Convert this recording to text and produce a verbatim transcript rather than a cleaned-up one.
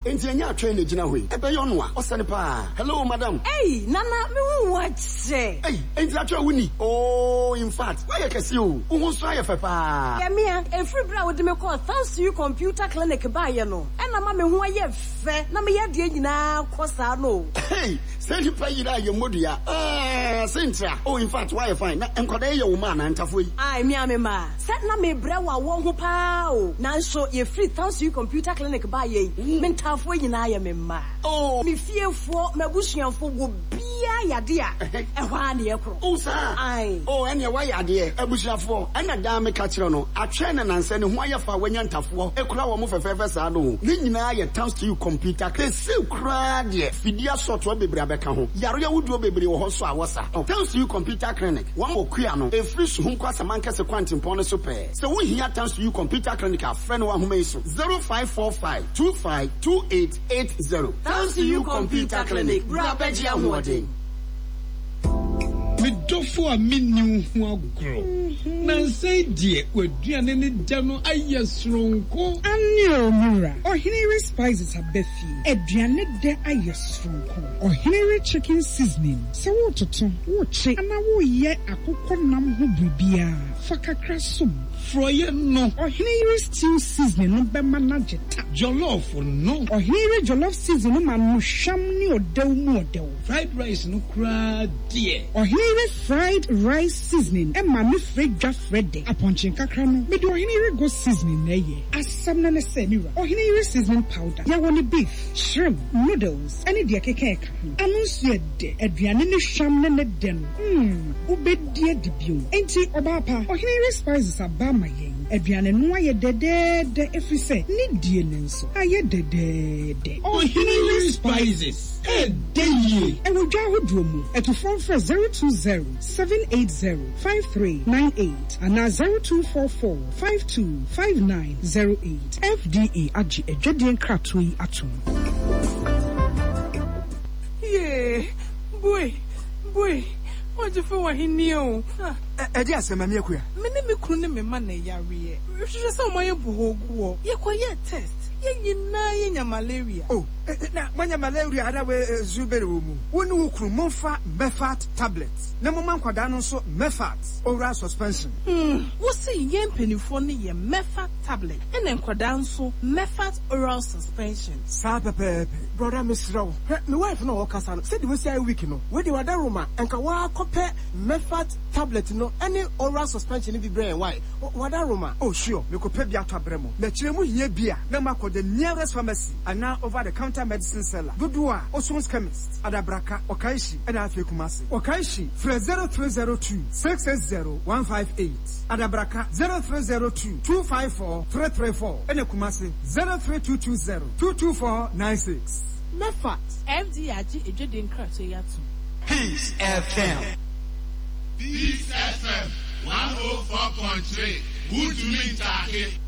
enti anya atwe na gina hoi ebe yo no a osane pa hello madam hey nana me hu wache hey enti atwe wuni oh in fact why you kesi o wo so aye fa pa ya me a free bra wo de me call thanks to you computer clinic ba ye no e na ma me hu aye fe na me ye de nyina kosa no hey say you pay ira ye modua ah sentra oh in fact why you fine na enkoda ye wo ma na ntafo yi ai me a me ma set na me bra wa wo ho pa o na so ye free thanks to you computer clinic ba ye me ntafo nyina ye me ma oh me fiefo mabusuanfo go bia yade a e hwa na ye kro oh sir ai oh ene wa yade abusuafo ena da me ka kire no atwe na nanse ne ho ayefa wanya ntafo ekura wo mo fefefe sa no ni nyina ye thanks to you computer ke se kura de fidia soto bebre abeka ho yaro ya wuduo bebre wo ho so awosa thanks to you computer clinic one okua no e free so hunko asamanka se kwantimpo no so pe se wo hia thanks to you computer clinic a friend wa homa iso zero five four five two five two eight eight zero thanks to you computer clinic bra beji ahode me dofo a menu ho agro na say die waduane ne da no ayesronko anio mura ohinere spices abefi aduane de ayesronko ohinere chicken seasoning so wo toto wo che ana wo ye akokọ nam ho bibia fakakra sum froye no ohinere stew seasoning no be manageta jollof no ohinere jollof seasoning ma no sham ni odew mu odew fried rice no kra die ohinere fried rice seasoning e ma no fredwa frede aponchin kakra no me do ohinere go seasoning na ye asam na na se niwa ohinere seasoning powder ya woni beef shrimp noodles any de kekeka anu so de aduane ne sham na ne den mm ubedie dibio enti obapa ohinere spices abama yen aduane no aye dedede efise ni die nenso aye dedede ohinere spices e dey e wo dwa hodo mu eto phone for zero two zero seven eight zero five three nine eight and zero two four four five two five nine zero eight F D A agi ejodien kratoi atum yeah boy boy what you for he knew e dey asema me akuya me ne me kunu ne me ma na yare hwehwe se o maye buhoguo ye koye test ye nyina ye nya malaria oh na manya malaria ada we zubere wo mu woni wo kru monfa mefat tablets na mo man kwada no so mefat oral suspension mm wo se ye mpanifo ne ye mefat tablet ene kwada nso mefat oral suspension sa pepe brother misrawo me wife no okasa no se di we say week no we di wada roma enka wa kope mefat tablet no any oral suspension bi brain why wada roma oh sure me kope bi ato abremo na kire mu hia bia na makọ the nearest pharmacy and now over the counter medicine seller Dudua Osons chemist Adabraka Okaishi and Afi Kumasi Okaishi for zero three zero two six eight zero one five eight Adabraka zero three zero two two five four three three four and Kumasi zero three two two zero two two four nine six Mefat M D A G Ejodin Kratwe Yatu Peace F M Peace F M one oh four point three Good to meet you.